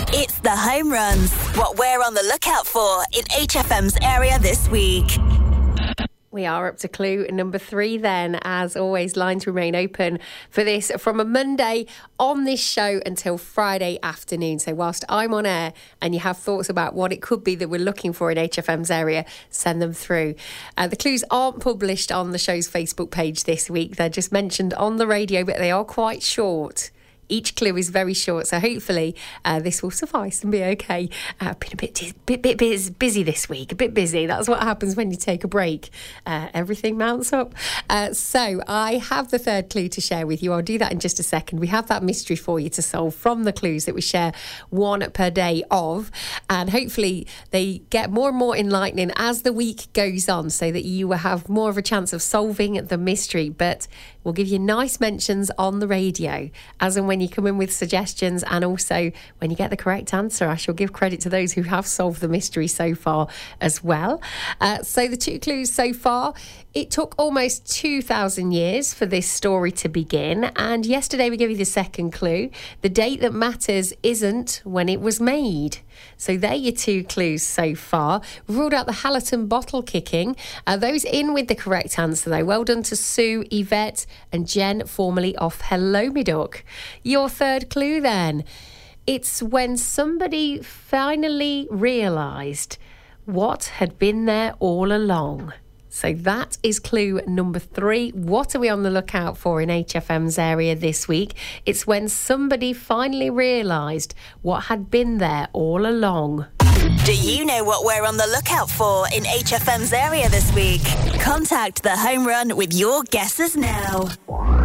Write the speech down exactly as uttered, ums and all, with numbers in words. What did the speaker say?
It's the home runs. What we're on the lookout for in H F M's area this week. We are up to clue number three then. As always, lines remain open for this from a Monday on this show until Friday afternoon. So whilst I'm on air and you have thoughts about what it could be that we're looking for in H F M's area, send them through. Uh, the clues aren't published on the show's Facebook page this week. They're just mentioned on the radio, but they are quite short. Each clue is very short, so hopefully uh, this will suffice and be okay. I've uh, been a bit, bit, bit busy this week, a bit busy. That's what happens when you take a break. Uh, everything mounts up. Uh, so I have the third clue to share with you. I'll do that in just a second. We have that mystery for you to solve from the clues that we share one per day of. And hopefully they get more and more enlightening as the week goes on so that you will have more of a chance of solving the mystery. But we'll give you nice mentions on the radio as and when you come in with suggestions, and also when you get the correct answer, I shall give credit to those who have solved the mystery so far as well. Uh, so the two clues so far: it took almost two thousand years for this story to begin, and yesterday we gave you the second clue. The date that matters isn't when it was made. So there are your two clues so far. We've ruled out the Hallerton bottle kicking. Uh, those in with the correct answer though. Well done to Sue, Yvette and Jen, formerly of Hello Me Duck. Your third clue then. It's when somebody finally realised what had been there all along. So that is clue number three. What are we on the lookout for in H F M's area this week? It's when somebody finally realised what had been there all along. Do you know what we're on the lookout for in H F M's area this week? Contact the home run with your guesses now.